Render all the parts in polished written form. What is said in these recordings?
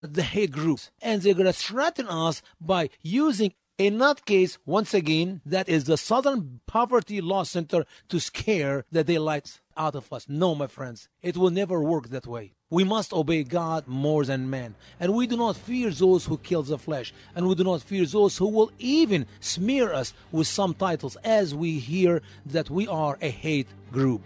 the hate groups, and they're going to threaten us by using a nutcase, once again, that is the Southern Poverty Law Center, to scare the daylights out of us. No, my friends, it will never work that way. We must obey God more than man, and we do not fear those who kill the flesh, and we do not fear those who will even smear us with some titles as we hear that we are a hate group.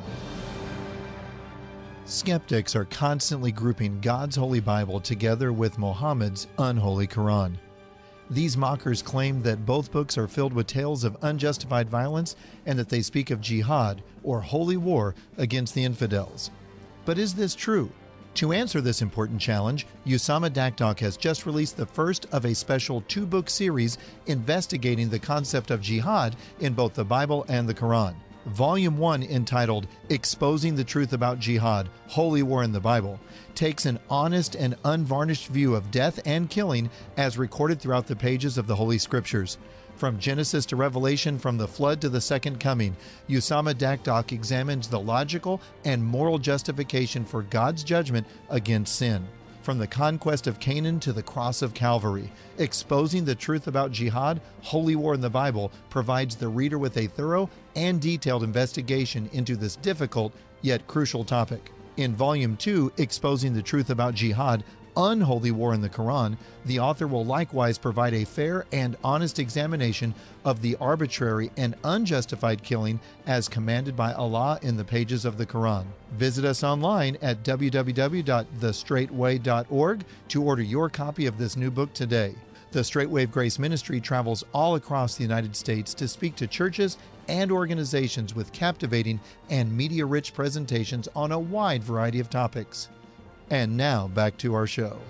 Skeptics are constantly grouping God's Holy Bible together with Muhammad's unholy Quran. These mockers claim that both books are filled with tales of unjustified violence and that they speak of jihad, or holy war, against the infidels. But is this true? To answer this important challenge, Usama Dakdok has just released the first of a special 2-book series investigating the concept of jihad in both the Bible and the Quran. Volume 1, entitled Exposing the Truth About Jihad, Holy War in the Bible, takes an honest and unvarnished view of death and killing as recorded throughout the pages of the Holy Scriptures. From Genesis to Revelation, from the flood to the second coming, Usama Dakdok examines the logical and moral justification for God's judgment against sin. From the conquest of Canaan to the cross of Calvary, Exposing the Truth About Jihad, Holy War in the Bible provides the reader with a thorough and detailed investigation into this difficult yet crucial topic. In Volume 2, Exposing the Truth About Jihad, Unholy War in the Quran, the author will likewise provide a fair and honest examination of the arbitrary and unjustified killing as commanded by Allah in the pages of the Quran. Visit us online at www.thestraightway.org to order your copy of this new book today. The Straightway Grace Ministry travels all across the United States to speak to churches and organizations with captivating and media-rich presentations on a wide variety of topics. And now, back to our show.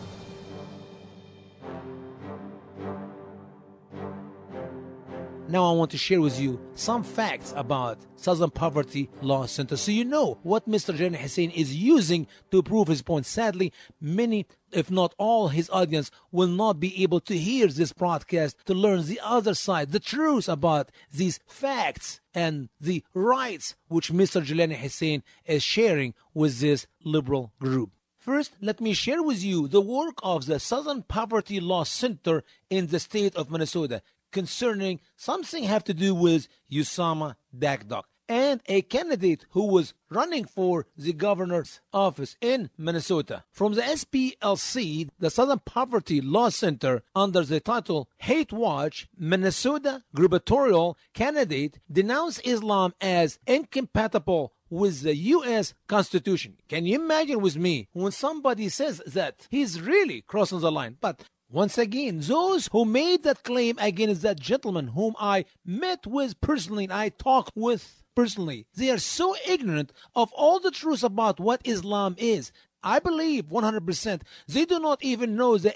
Now I want to share with you some facts about Southern Poverty Law Center so you know what Mr. Jalani Hussein is using to prove his point. Sadly, many, if not all, his audience will not be able to hear this broadcast to learn the other side, the truth about these facts and the rights which Mr. Jalani Hussein is sharing with this liberal group. First, let me share with you the work of the Southern Poverty Law Center in the state of Minnesota concerning something have to do with Usama Dakdok and a candidate who was running for the governor's office in Minnesota. From the SPLC, the Southern Poverty Law Center, under the title Hate Watch, Minnesota gubernatorial candidate denounced Islam as incompatible with the U.S. Constitution. Can you imagine with me when somebody says that? He's really crossing the line. But once again, those who made that claim against that gentleman whom I met with personally and I talked with personally, they are so ignorant of all the truth about what Islam is. I believe 100% they do not even know the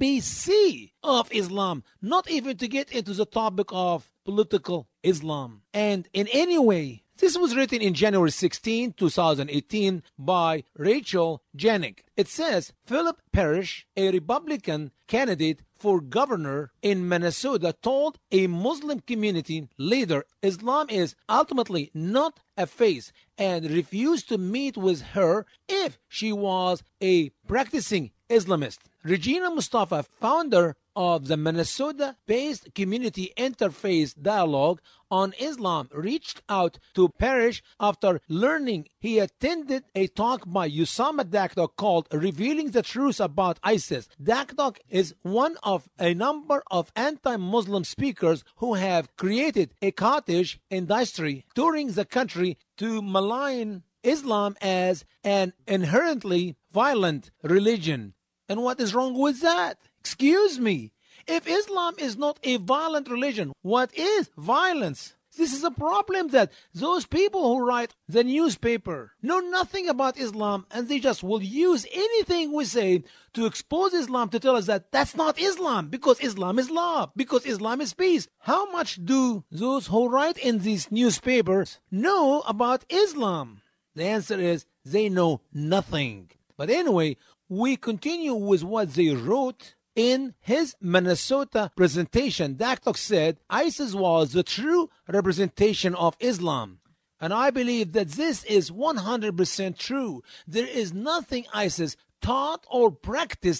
ABC of Islam, not even to get into the topic of political Islam. And in any way, this was written in January 16, 2018 by Rachel Janik. It says, Philip Parrish, a Republican candidate for governor in Minnesota, told a Muslim community leader Islam is ultimately not a faith and refused to meet with her if she was a practicing Islamist. Regina Mustafa, founder of the Minnesota-based Community Interfaith Dialogue on Islam, reached out to Parrish after learning he attended a talk by Usama Dakdok called Revealing the Truth About ISIS. Dakdok is one of a number of anti-Muslim speakers who have created a cottage industry touring the country to malign Islam as an inherently violent religion. And what is wrong with that? Excuse me. If Islam is not a violent religion, what is violence? This is a problem that those people who write the newspaper know nothing about Islam and they just will use anything we say to expose Islam to tell us that that's not Islam because Islam is love, because Islam is peace. How much do those who write in these newspapers know about Islam? The answer is they know nothing. But anyway, we continue with what they wrote. In his Minnesota presentation, Dakdok said ISIS was the true representation of Islam. And I believe that this is 100% true. There is nothing ISIS taught or practiced